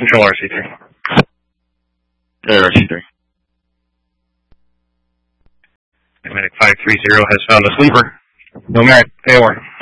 Control RC3. RC3. Medic 530 has found a sleeper. No merit. AOR.